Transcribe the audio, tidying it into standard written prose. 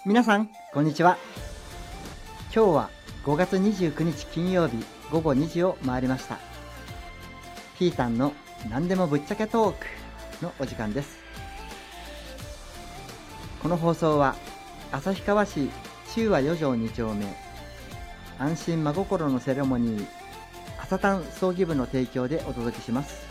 皆さんこんにちは。今日は5月29日金曜日午後2時を回りました。ピータンの何でもぶっちゃけトークのお時間です。この放送は旭川市中和4条2丁目安心真心のセレモニー朝タン葬儀部の提供でお届けします。